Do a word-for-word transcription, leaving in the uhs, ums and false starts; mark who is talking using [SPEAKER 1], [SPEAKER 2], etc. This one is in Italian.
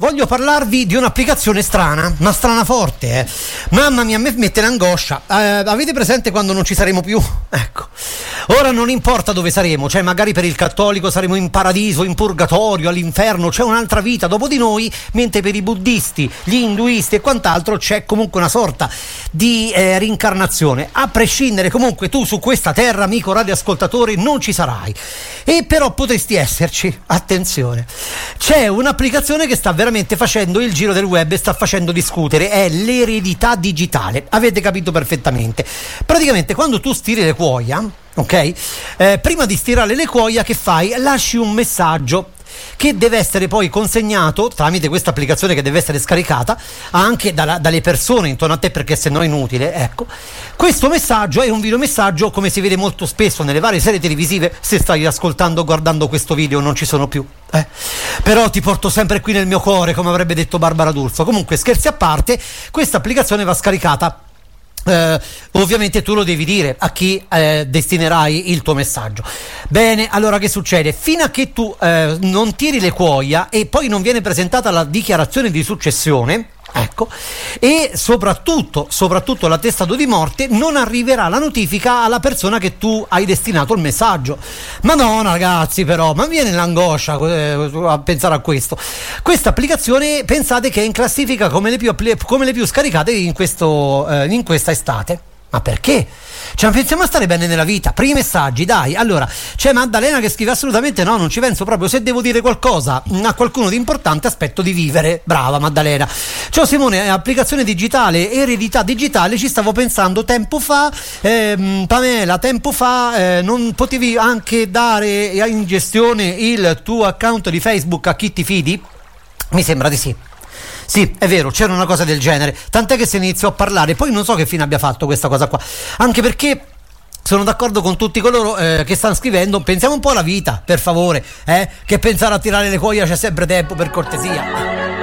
[SPEAKER 1] voglio parlarvi di un'applicazione strana, ma strana forte, eh. Mamma mia, a me mette l'angoscia. Eh, avete presente quando non ci saremo più? Ecco. Ora non importa dove saremo, cioè magari per il cattolico saremo in paradiso, in purgatorio, all'inferno, c'è un'altra vita dopo di noi, mentre per i buddisti, gli induisti e quant'altro c'è comunque una sorta di eh, rincarnazione. A prescindere, comunque tu su questa terra, amico radioascoltatore, non ci sarai. E però potresti esserci. Attenzione. C'è un'applicazione che sta veramente facendo il giro del web e sta facendo discutere, è l'eredità digitale. Avete capito perfettamente. Praticamente quando tu stiri le cuoia, ok? Eh, prima di stirare le cuoia che fai? Lasci un messaggio che deve essere poi consegnato tramite questa applicazione, che deve essere scaricata anche dalla, dalle persone intorno a te, perché se no è inutile. Ecco, questo messaggio è un videomessaggio, come si vede molto spesso nelle varie serie televisive. Se stai ascoltando o guardando questo video non ci sono più, eh. Però ti porto sempre qui nel mio cuore, come avrebbe detto Barbara D'Urso. Comunque, scherzi a parte, questa applicazione va scaricata. Uh, ovviamente tu lo devi dire a chi uh, destinerai il tuo messaggio. Bene, allora che succede? Fino a che tu uh, non tiri le cuoia e poi non viene presentata la dichiarazione di successione, ecco, e soprattutto soprattutto l'attestato di morte, non arriverà la notifica alla persona che tu hai destinato il messaggio. Ma no, ragazzi, però, ma viene l'angoscia eh, a pensare a questo. Questa applicazione, pensate che è in classifica come le più, come le più scaricate in, questo, eh, in questa estate. Ma perché? Cioè, pensiamo a stare bene nella vita. Primi messaggi, dai. Allora, c'è Maddalena che scrive: assolutamente no, non ci penso proprio. Se devo dire qualcosa a qualcuno di importante, aspetto di vivere. Brava Maddalena. Ciao Simone, applicazione digitale, eredità digitale, ci stavo pensando tempo fa. ehm, Pamela, tempo fa eh, non potevi anche dare in gestione il tuo account di Facebook a chi ti fidi? Mi sembra di sì. Sì, è vero, c'era una cosa del genere, tant'è che se ne iniziò a parlare. Poi non so che fine abbia fatto questa cosa qua, anche perché sono d'accordo con tutti coloro eh, che stanno scrivendo: pensiamo un po' alla vita, per favore, eh? Che pensare a tirare le cuoia c'è sempre tempo, per cortesia.